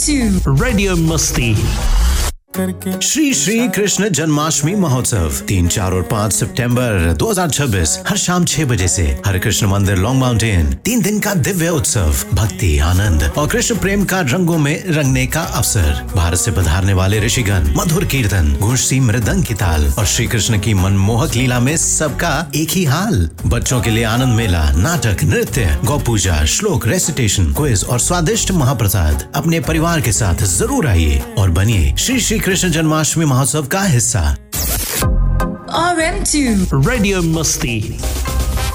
RM2 radio मस्ती। श्री श्री कृष्ण जन्माष्टमी महोत्सव 3, 4 और 5 सितंबर 2026 हर शाम 6 बजे से हरे कृष्ण मंदिर लॉन्ग माउंटेन। 3 दिन का दिव्य उत्सव, भक्ति, आनंद और कृष्ण प्रेम का रंगों में रंगने का अवसर। भारत से पधारने वाले ऋषिगण, मधुर कीर्तन, घुड़सी, मृदंग की ताल और श्री कृष्ण की मनमोहक लीला में सबका एक ही हाल। बच्चों के लिए आनंद मेला, नाटक, नृत्य, गौ पूजा, श्लोक, रेसिटेशन, क्विज और स्वादिष्ट महाप्रसाद। अपने परिवार के साथ जरूर आइए और बनिए श्री श्री कृष्ण जन्माष्टमी महोत्सव का हिस्सा। RM2 रेडियो मस्ती।